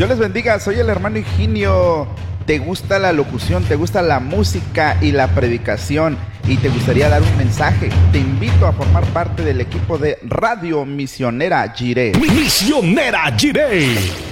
Dios les bendiga, soy el hermano Higinio. ¿Te gusta la locución? ¿Te gusta la música y la predicación? ¿Y te gustaría dar un mensaje? Te invito a formar parte del equipo de Radio Misionera Jireh. Misionera Jireh.